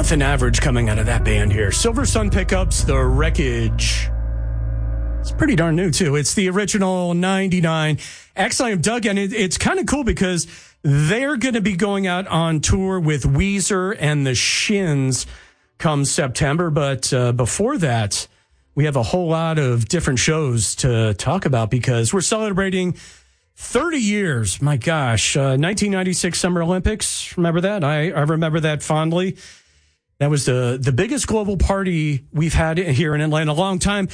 Nothing average coming out of that band here. Silver Sun Pickups, The Wreckage. It's pretty darn new, too. It's the original 99. Actually, I'm Doug, and it's kind of cool because they're going to be going out on tour with Weezer and the Shins come September. But before that, we have a whole lot of different shows to talk about because we're celebrating 30 years. My gosh, 1996 Summer Olympics. Remember that? I remember that fondly. That was the biggest global party we've had here in Atlanta in a long time.